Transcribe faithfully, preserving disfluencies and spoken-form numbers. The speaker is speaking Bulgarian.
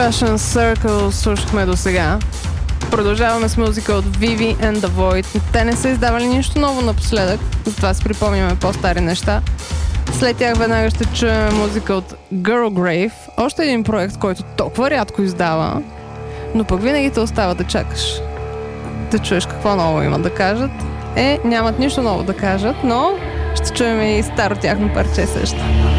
Fashion Circle слушахме до сега. Продължаваме с музика от Vivi and the Void. Те не са издавали нищо ново напоследък, затова си припомняме по-стари неща. След тях веднага ще чуем музика от Girl Grave, още един проект, който толкова рядко издава, но пък винаги те остава да чакаш. Да чуеш какво ново има да кажат. Е, нямат нищо ново да кажат, но ще чуем и старо тяхно парче също.